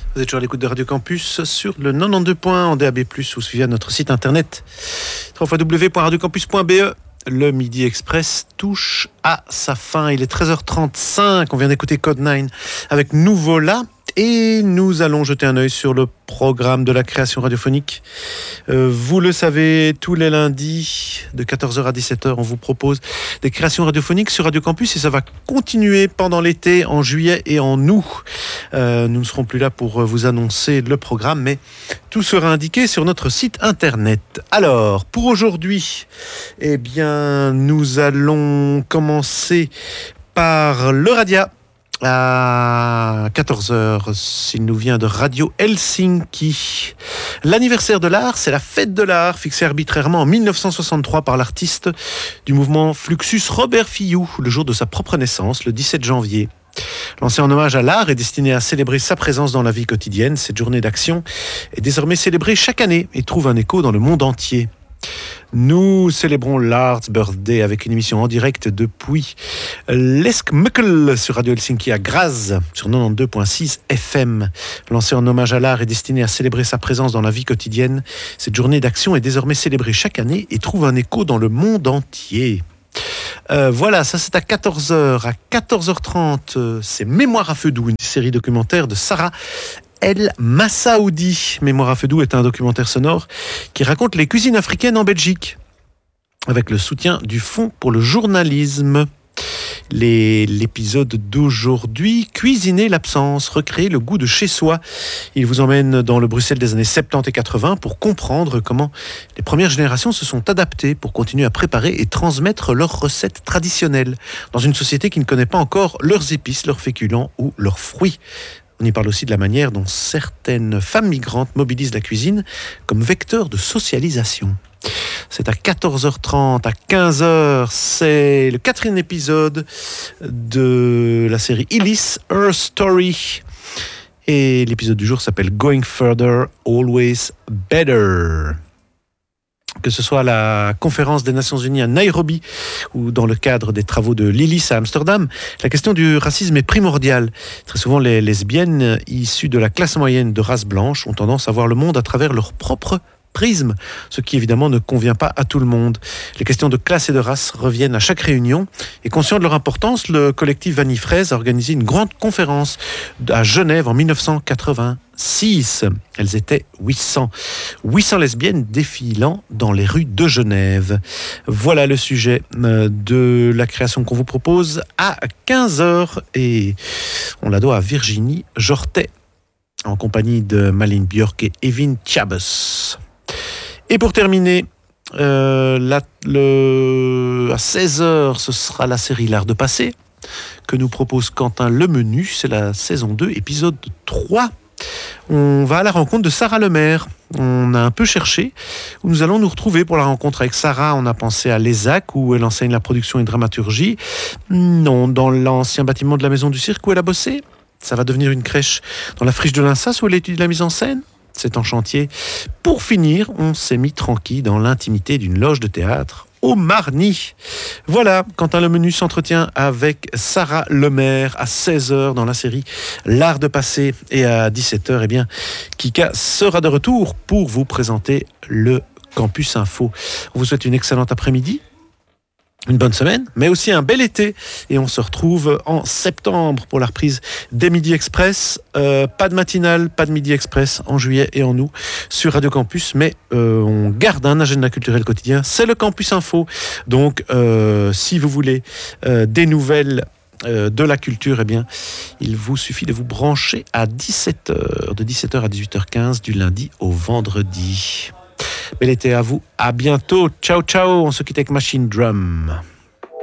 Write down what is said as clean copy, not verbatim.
Vous êtes toujours à l'écoute de Radio Campus sur le 92 points en DAB+, ou via notre site internet www.radiocampus.be. Le Midi Express touche à sa fin. Il est 13h35. On vient d'écouter Code 9 avec Nouveau Là. Et nous allons jeter un œil sur le programme de la création radiophonique. Vous le savez, tous les lundis, de 14h à 17h, on vous propose des créations radiophoniques sur Radio Campus et ça va continuer pendant l'été, en juillet et en août. Nous ne serons plus là pour vous annoncer le programme, mais tout sera indiqué sur notre site internet. Alors, pour aujourd'hui, eh bien, nous allons commencer par le Radia. À 14h, il nous vient de Radio Helsinki. L'anniversaire de l'art, c'est la fête de l'art, fixée arbitrairement en 1963 par l'artiste du mouvement Fluxus Robert Fillou, le jour de sa propre naissance, le 17 janvier. Lancée en hommage à l'art et destinée à célébrer sa présence dans la vie quotidienne, cette journée d'action est désormais célébrée chaque année et trouve un écho dans le monde entier. Nous célébrons l'Arts Birthday avec une émission en direct depuis l'Eskmökel sur Radio Helsinki à Graz sur 92.6 FM. Lancée en hommage à l'art et destinée à célébrer sa présence dans la vie quotidienne, cette journée d'action est désormais célébrée chaque année et trouve un écho dans le monde entier. Voilà, ça c'est à 14h. À 14h30, c'est Mémoire à feu doux, une série documentaire de Sarah El Massaoudi. Mémoire à feu doux est un documentaire sonore qui raconte les cuisines africaines en Belgique, avec le soutien du Fonds pour le journalisme. L'épisode d'aujourd'hui, Cuisiner l'absence, recréer le goût de chez soi. Il vous emmène dans le Bruxelles des années 70 et 80 pour comprendre comment les premières générations se sont adaptées pour continuer à préparer et transmettre leurs recettes traditionnelles dans une société qui ne connaît pas encore leurs épices, leurs féculents ou leurs fruits. On y parle aussi de la manière dont certaines femmes migrantes mobilisent la cuisine comme vecteur de socialisation. C'est à 14h30, à 15h, c'est le 4e épisode de la série Illis, Her Story. Et l'épisode du jour s'appelle Going Further, Always Better. Que ce soit à la conférence des Nations Unies à Nairobi ou dans le cadre des travaux de l'Illis à Amsterdam, la question du racisme est primordiale. Très souvent, les lesbiennes issues de la classe moyenne de race blanche ont tendance à voir le monde à travers leur propre prisme, ce qui évidemment ne convient pas à tout le monde. Les questions de classe et de race reviennent à chaque réunion et conscient de leur importance, le collectif Vanille Fraise a organisé une grande conférence à Genève en 1986. Elles étaient 800 lesbiennes défilant dans les rues de Genève. Voilà le sujet de la création qu'on vous propose à 15h et on la doit à Virginie Jortet en compagnie de Malin Björk et Evin Chabas. Et pour terminer, à 16h, ce sera la série L'Art de passer que nous propose Quentin Lemenu. C'est la saison 2, épisode 3. On va à la rencontre de Sarah Lemaire. On a un peu cherché où nous allons nous retrouver pour la rencontre avec Sarah. On a pensé à l'ESAC où elle enseigne la production et dramaturgie. Non, dans l'ancien bâtiment de la Maison du Cirque où elle a bossé. Ça va devenir une crèche dans la friche de l'Insas où elle étudie la mise en scène. C'est en chantier. Pour finir, on s'est mis tranquille dans l'intimité d'une loge de théâtre au Marny. Voilà, Quentin Lemenu s'entretient avec Sarah Lemaire à 16h dans la série L'Art de passer. Et à 17h, eh bien, Kika sera de retour pour vous présenter le Campus Info. On vous souhaite une excellente après-midi. Une bonne semaine, mais aussi un bel été. Et on se retrouve en septembre pour la reprise des Midi Express. Pas de matinale, pas de Midi Express en juillet et en août sur Radio Campus, mais on garde un agenda culturel quotidien. C'est le Campus Info. Donc, si vous voulez des nouvelles de la culture, eh bien, il vous suffit de vous brancher à 17h, de 17h à 18h15 du lundi au vendredi. Bel été à vous, à bientôt, ciao ciao, on se quitte avec Machine Drum.